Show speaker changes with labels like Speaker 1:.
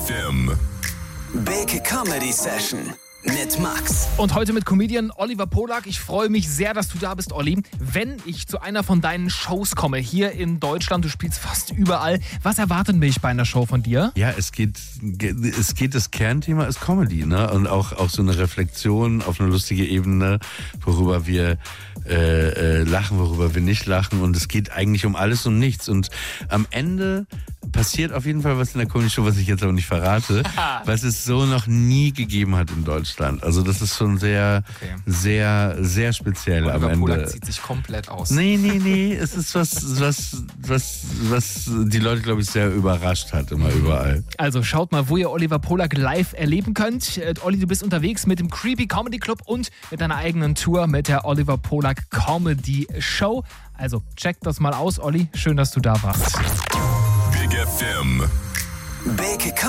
Speaker 1: FM.
Speaker 2: Big Comedy Session mit Max.
Speaker 3: Und heute mit Comedian Oliver Polak. Ich freue mich sehr, dass du da bist, Olli. Wenn ich zu einer von deinen Shows komme, hier in Deutschland, du spielst fast überall, was erwartet mich bei einer Show von dir?
Speaker 4: Ja, das Kernthema ist Comedy, ne? Und auch so eine Reflexion auf eine lustige Ebene, worüber wir lachen, worüber wir nicht lachen. Und es geht eigentlich um alles und nichts. Und am Ende passiert auf jeden Fall was in der Comedy-Show, was ich jetzt aber nicht verrate, was es so noch nie gegeben hat in Deutschland. Also das ist schon sehr speziell
Speaker 3: Oliver
Speaker 4: am Ende.
Speaker 3: Polak zieht sich komplett aus.
Speaker 4: Nee. Es ist was die Leute, glaube ich, sehr überrascht hat, immer überall.
Speaker 3: Also schaut mal, wo ihr Oliver Polak live erleben könnt. Olli, du bist unterwegs mit dem Creepy Comedy Club und mit deiner eigenen Tour mit der Oliver Polak Comedy Show. Also checkt das mal aus, Olli. Schön, dass du da warst.
Speaker 1: Big FM.
Speaker 2: Big